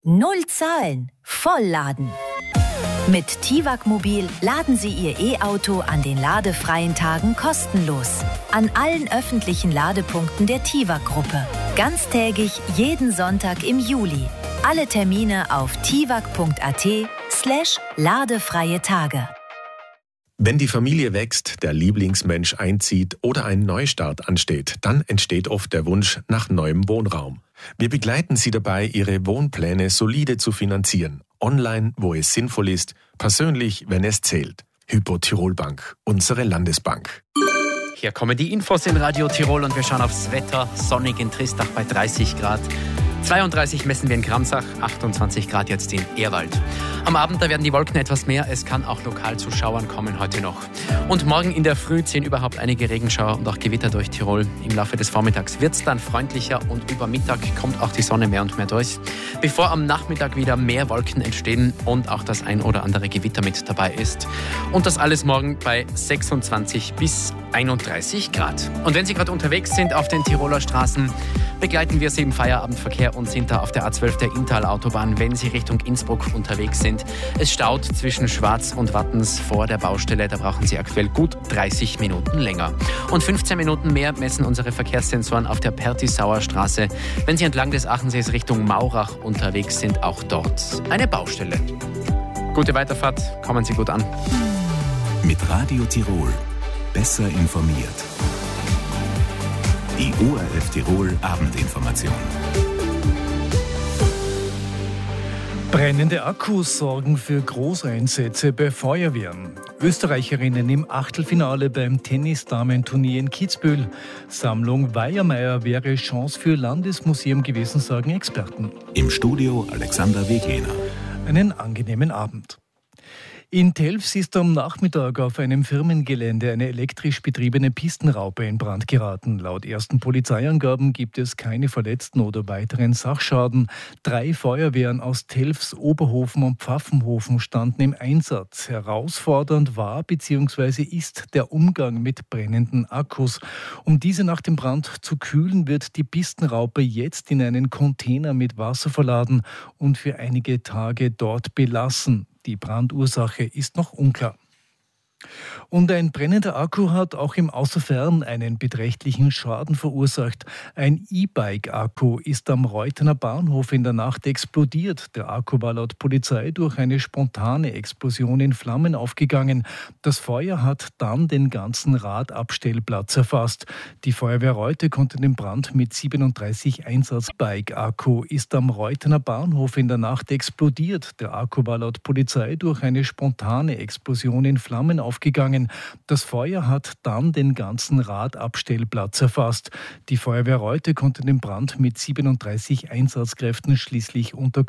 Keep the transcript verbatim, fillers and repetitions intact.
Null Zahlen, Vollladen. Mit Tiwak Mobil laden Sie Ihr E-Auto an den ladefreien Tagen kostenlos. An allen öffentlichen Ladepunkten der Tiwak-Gruppe. Ganztägig jeden Sonntag im Juli. Alle Termine auf tiwak.at slash ladefreie Tage. Wenn die Familie wächst, der Lieblingsmensch einzieht oder ein Neustart ansteht, dann entsteht oft der Wunsch nach neuem Wohnraum. Wir begleiten Sie dabei, Ihre Wohnpläne solide zu finanzieren. Online, wo es sinnvoll ist, persönlich, wenn es zählt. Hypo Tirol Bank, unsere Landesbank. Hier kommen die Infos in Radio Tirol und wir schauen aufs Wetter. Sonnig in Tristach bei dreißig Grad. zweiunddreißig messen wir in Gramsach, achtundzwanzig Grad jetzt in Ehrwald. Am Abend, da werden die Wolken etwas mehr. Es kann auch lokal zu Schauern kommen heute noch. Und morgen in der Früh ziehen überhaupt einige Regenschauer und auch Gewitter durch Tirol. Im Laufe des Vormittags wird es dann freundlicher und über Mittag kommt auch die Sonne mehr und mehr durch. Bevor am Nachmittag wieder mehr Wolken entstehen und auch das ein oder andere Gewitter mit dabei ist. Und das alles morgen bei sechsundzwanzig bis einunddreißig Grad. Und wenn Sie gerade unterwegs sind auf den Tiroler Straßen, begleiten wir Sie im Feierabendverkehr und sind da auf der A zwölf der Inntal-Autobahn, wenn Sie Richtung Innsbruck unterwegs sind. Es staut zwischen Schwarz und Wattens vor der Baustelle. Da brauchen Sie aktuell gut dreißig Minuten länger. Und fünfzehn Minuten mehr messen unsere Verkehrssensoren auf der Pertisauer Straße. Wenn Sie entlang des Achensees Richtung Maurach unterwegs sind, auch dort eine Baustelle. Gute Weiterfahrt, kommen Sie gut an. Mit Radio Tirol besser informiert. Die O R F Tirol Abendinformation. Brennende Akkus sorgen für Großeinsätze bei Feuerwehren. Österreicherinnen im Achtelfinale beim Tennis-Damen-Turnier in Kitzbühel. Sammlung Weiermeier wäre Chance für Landesmuseum gewesen, sagen Experten. Im Studio Alexander Weglehner. Einen angenehmen Abend. In Telfs ist am Nachmittag auf einem Firmengelände eine elektrisch betriebene Pistenraupe in Brand geraten. Laut ersten Polizeiangaben gibt es keine Verletzten oder weiteren Sachschaden. Drei Feuerwehren aus Telfs, Oberhofen und Pfaffenhofen standen im Einsatz. Herausfordernd war bzw. ist der Umgang mit brennenden Akkus. Um diese nach dem Brand zu kühlen, wird die Pistenraupe jetzt in einen Container mit Wasser verladen und für einige Tage dort belassen. Die Brandursache ist noch unklar. Und ein brennender Akku hat auch im Außerfern einen beträchtlichen Schaden verursacht. Ein E-Bike-Akku ist am Reuthener Bahnhof in der Nacht explodiert. Der Akku war laut Polizei durch eine spontane Explosion in Flammen aufgegangen. Das Feuer hat dann den ganzen Radabstellplatz erfasst. Die Feuerwehr Reute konnte den Brand mit siebenunddreißig Einsatz. E-Bike-Akku ist am Reuthener Bahnhof in der Nacht explodiert. Der Akku war laut Polizei durch eine spontane Explosion in Flammen aufgegangen. aufgegangen. Das Feuer hat dann den ganzen Radabstellplatz erfasst. Die Feuerwehr Reute konnte den Brand mit siebenunddreißig Einsatzkräften schließlich unter